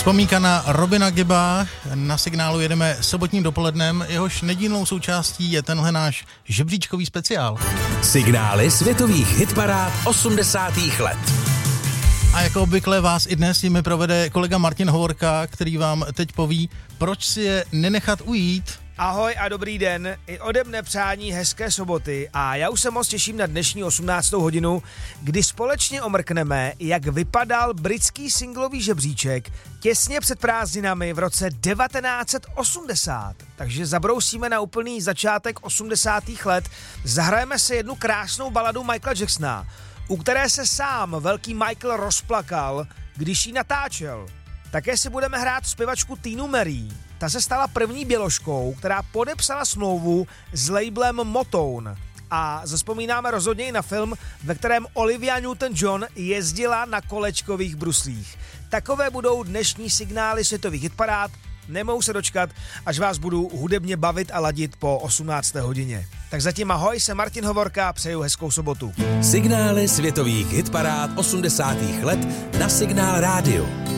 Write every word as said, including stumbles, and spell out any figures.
Vzpomínka na Robina Gibba. Na Signálu jedeme sobotním dopolednem, jehož nedílnou součástí je tenhle náš žebříčkový speciál. Signály světových hitparád osmdesátých let. A jako obvykle vás i dnes jimi provede kolega Martin Hovorka, který vám teď poví, proč si je nenechat ujít. Ahoj a dobrý den, i ode mne přání hezké soboty a já už se moc těším na dnešní osmnáctou hodinu, kdy společně omrkneme, jak vypadal britský singlový žebříček těsně před prázdninami v roce devatenáct set osmdesát. Takže zabrousíme na úplný začátek osmdesátých let, zahrajeme si jednu krásnou baladu Michaela Jacksona, u které se sám velký Michael rozplakal, když ji natáčel. Také si budeme hrát zpěvačku Tinu Marie. Ta se stala první běložkou, která podepsala smlouvu s labelem Motown. A zazpomínáme rozhodně i na film, ve kterém Olivia Newton-John jezdila na kolečkových bruslích. Takové budou dnešní signály světových hitparád. Nemohu se dočkat, až vás budu hudebně bavit a ladit po osmnácté hodině. Tak zatím ahoj, jsem Martin Hovorka, přeju hezkou sobotu. Signály světových hitparád osmdesátých let na Signál rádiu.